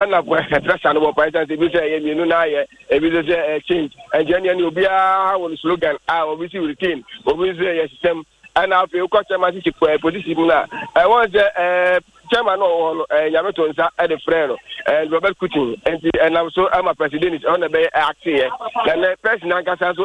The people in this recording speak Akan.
na treasure no president bi say ye mienu na ye e bi say change engineer ni obi a won slogan obi si retain obi say ye system and now we got chairmanship position na I want chairman no Yameto Nsa the friend and Robert Kutin and I'm so I'm a president on the bay act here and the president can